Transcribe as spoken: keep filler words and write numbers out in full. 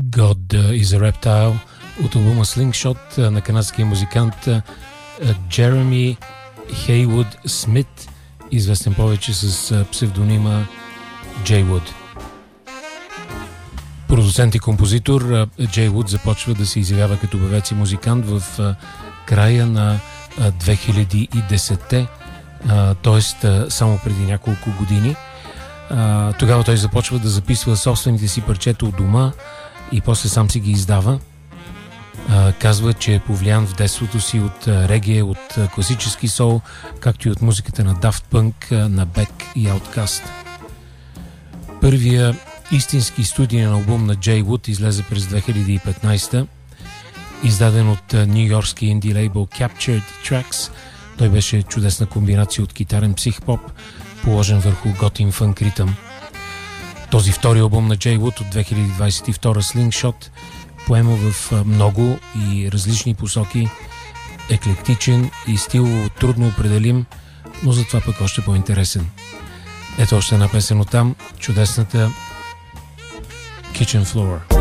God is a Reptile от албума Slingshot на канадския музикант Джереми Хейвуд Смит, известен повече с псевдонима Джей Вуд. Продуцент и композитор, Джей Вуд започва да се изявява като певец и музикант в края на две хиляди и десетте, т.е. само преди няколко години. Тогава той започва да записва собствените си парчета от дома и после сам си ги издава. Казва, че е повлиян в детството си от реге, от класически сол, както и от музиката на Daft Punk, на Beck и Outkast. Първия истински студиен албум на Джей Вуд излезе през две хиляди и петнадесета, издаден от ню-йоркски инди лейбъл Captured Tracks. Той беше чудесна комбинация от китарен псих-поп, положен върху готин фънк ритъм. Този втори албум на Джей Вуд от две хиляди двадесет и втора, Slingshot, поема в много и различни посоки, еклектичен и стилово трудно определим, но затова пък още по-интересен. Ето още една песен от там, чудесната Kitchen Floor.